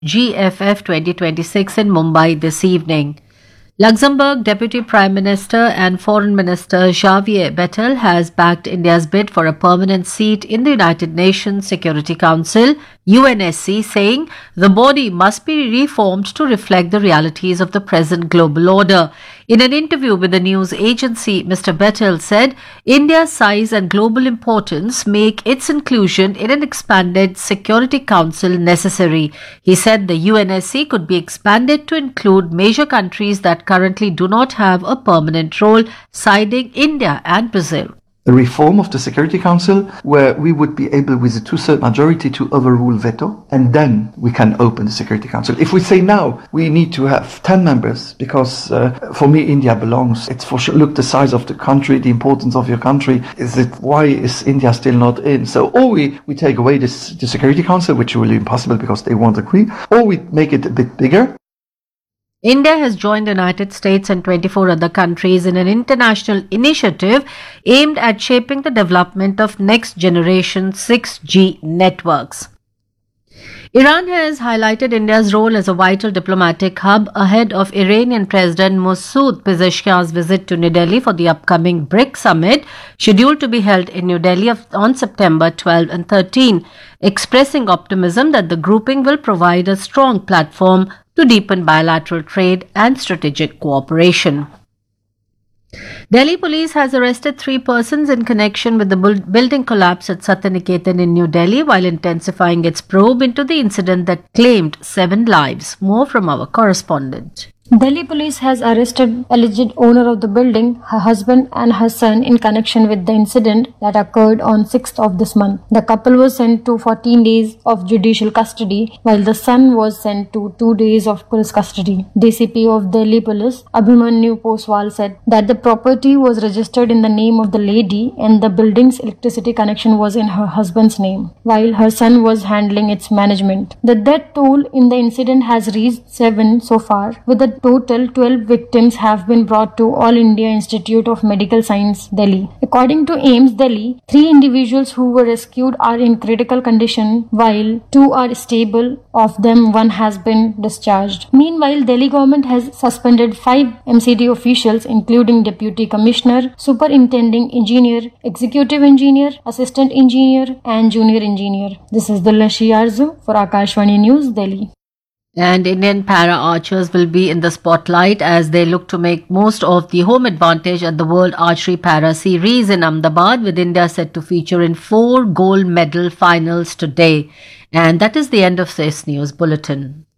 GFF 2026 in Mumbai this evening. Luxembourg Deputy Prime Minister and Foreign Minister Xavier Bettel has backed India's bid for a permanent seat in the United Nations Security Council, UNSC, saying the body must be reformed to reflect the realities of the present global order. In an interview with the news agency, Mr. Bettel said India's size and global importance make its inclusion in an expanded Security Council necessary. He said the UNSC could be expanded to include major countries that currently do not have a permanent role, citing India and Brazil. A reform of the Security Council where we would be able with a two-thirds majority to overrule veto, and then we can open the Security Council. If we say now we need to have 10 members because for me India belongs, it's for sure, look the size of the country, the importance of your country, why is India still not in? So or we take away the Security Council, which will be impossible because they won't agree, or we make it a bit bigger. India has joined the United States and 24 other countries in an international initiative aimed at shaping the development of next-generation 6G networks. Iran has highlighted India's role as a vital diplomatic hub ahead of Iranian President Masoud Pezeshkian's visit to New Delhi for the upcoming BRICS summit, scheduled to be held in New Delhi on September 12 and 13, expressing optimism that the grouping will provide a strong platform to deepen bilateral trade and strategic cooperation. Delhi police has arrested 3 persons in connection with the building collapse at Satyaniketan in New Delhi while intensifying its probe into the incident that claimed 7 lives. More from our correspondent. Delhi police has arrested alleged owner of the building, her husband and her son in connection with the incident that occurred on 6th of this month. The couple was sent to 14 days of judicial custody while the son was sent to 2 days of police custody. DCP of Delhi Police, Abhimanyu Poswal, said that the property was registered in the name of the lady and the building's electricity connection was in her husband's name, while her son was handling its management. The death toll in the incident has reached 7 so far, with a total 12 victims have been brought to All India Institute of Medical Science, Delhi. According to AIIMS Delhi, 3 individuals who were rescued are in critical condition while 2 are stable. Of them, 1 has been discharged. Meanwhile, Delhi government has suspended 5 MCD officials including Deputy Commissioner, Superintending Engineer, Executive Engineer, Assistant Engineer and Junior Engineer. This is Dulnashi Arzu for Akashvani News, Delhi. And Indian para-archers will be in the spotlight as they look to make most of the home advantage at the World Archery Para Series in Ahmedabad, with India set to feature in 4 gold medal finals today. And that is the end of this news bulletin.